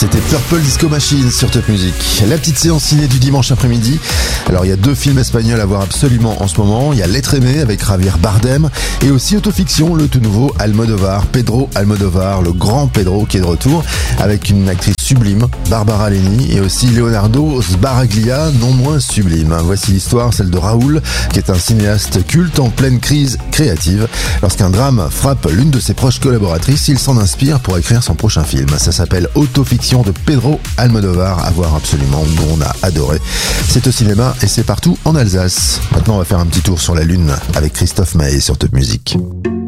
C'était Purple Disco Machine sur Top Music. La petite séance ciné du dimanche après-midi. Alors il y a 2 films espagnols à voir absolument en ce moment. Il y a L'être aimé avec Javier Bardem et aussi Autofiction, le tout nouveau Almodovar, Pedro Almodovar, le grand Pedro qui est de retour avec une actrice sublime, Barbara Leni, et aussi Leonardo Sbaraglia, non moins sublime. Voici l'histoire, celle de Raoul, qui est un cinéaste culte en pleine crise créative. Lorsqu'un drame frappe l'une de ses proches collaboratrices, il s'en inspire pour écrire son prochain film. Ça s'appelle Autofiction de Pedro Almodovar, à voir absolument, où on a adoré. C'est au cinéma et c'est partout en Alsace. Maintenant on va faire un petit tour sur la Lune avec Christophe Maé sur Top Music.